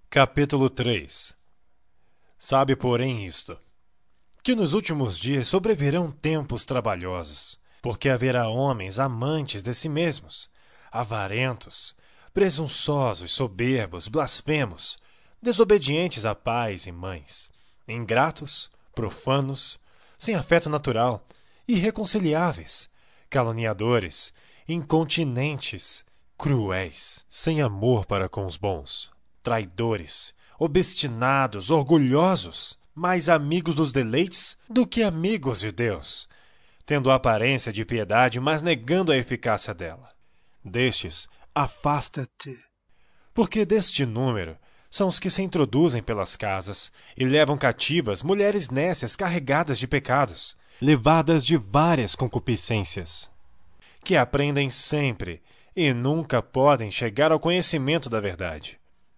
Capítulo 3. Sabe, porém, isto, que nos últimos dias sobrevirão tempos trabalhosos, porque haverá homens amantes de si mesmos, avarentos, presunçosos, soberbos, blasfemos, desobedientes a pais e mães, ingratos, profanos, sem afeto natural, irreconciliáveis, caluniadores, incontinentes, cruéis, sem amor para com os bons, traidores, obstinados, orgulhosos, mais amigos dos deleites do que amigos de Deus, tendo a aparência de piedade, mas negando a eficácia dela. Destes, afasta-te, porque deste número são os que se introduzem pelas casas e levam cativas mulheres nécias carregadas de pecados, levadas de várias concupiscências, que aprendem sempre e nunca podem chegar ao conhecimento da verdade.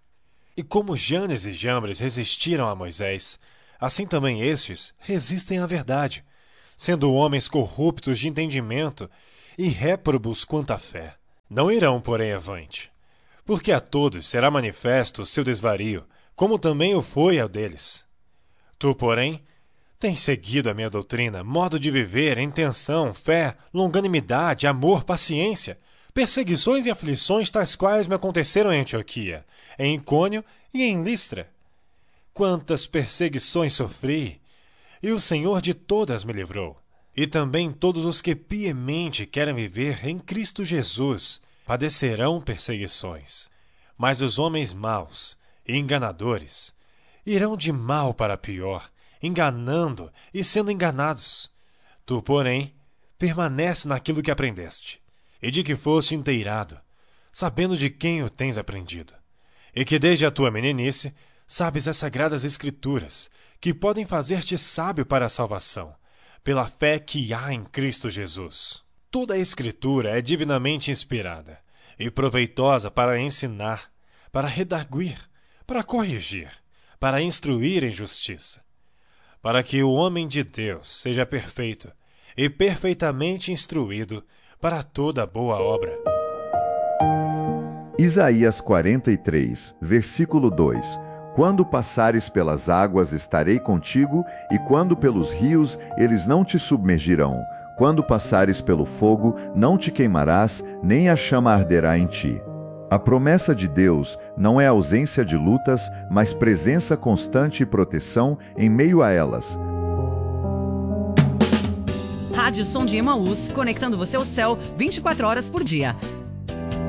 E como Janes e Jambres resistiram a Moisés, assim também estes resistem à verdade, sendo homens corruptos de entendimento e réprobos quanto à fé. Não irão, porém, avante, porque a todos será manifesto o seu desvario, como também o foi ao deles. Tu, porém, tens seguido a minha doutrina, modo de viver, intenção, fé, longanimidade, amor, paciência, perseguições e aflições tais quais me aconteceram em Antioquia, em Icônio e em Listra. Quantas perseguições sofri, e o Senhor de todas me livrou. E também todos os que piamente querem viver em Cristo Jesus padecerão perseguições. Mas os homens maus e enganadores irão de mal para pior, enganando e sendo enganados. Tu, porém, permanece naquilo que aprendeste, e de que foste inteirado, sabendo de quem o tens aprendido, e que desde a tua meninice sabes as sagradas Escrituras, que podem fazer-te sábio para a salvação, pela fé que há em Cristo Jesus. Toda a Escritura é divinamente inspirada e proveitosa para ensinar, para redarguir, para corrigir, para instruir em justiça, para que o homem de Deus seja perfeito e perfeitamente instruído para toda boa obra. Isaías 43, versículo 2. Quando passares pelas águas, estarei contigo, e quando pelos rios, eles não te submergirão. Quando passares pelo fogo, não te queimarás, nem a chama arderá em ti. A promessa de Deus não é ausência de lutas, mas presença constante e proteção em meio a elas. Rádio Som de Emaús, conectando você ao céu 24 horas por dia.